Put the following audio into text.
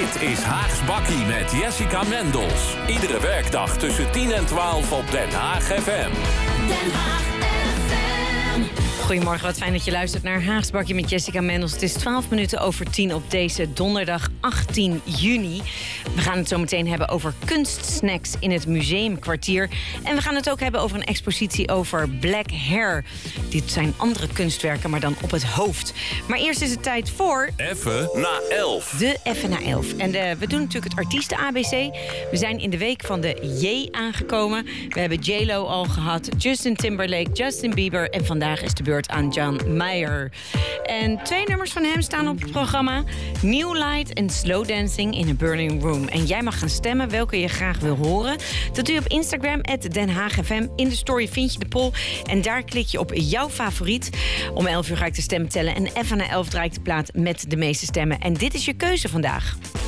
Dit is Haags Bakkie met Jessica Mendels. Iedere werkdag tussen 10 en 12 op Den Haag FM. Den Haag FM. Goedemorgen, wat fijn dat je luistert naar Haags Bakkie met Jessica Mendels. Het is 12 minuten over 10 op deze donderdag 18 juni. We gaan het zo meteen hebben over kunstsnacks in het museumkwartier. En we gaan het ook hebben over een expositie over black hair. Dit zijn andere kunstwerken, maar dan op het hoofd. Maar eerst is het tijd voor... Even na 11. De Even na 11. En we doen natuurlijk het artiesten-ABC. We zijn in de week van de J aangekomen. We hebben J-Lo al gehad, Justin Timberlake, Justin Bieber... en vandaag is de beurt aan John Mayer. En 2 nummers van hem staan op het programma. New Light en Slow Dancing in a Burning Room. En jij mag gaan stemmen welke je graag wil horen. Dat doe je op Instagram, @denhaagfm. In de story vind je de poll. En daar klik je op jouw favoriet. Om 11 uur ga ik de stemmen tellen. En even na 11 draai ik de plaat met de meeste stemmen. En dit is je keuze vandaag.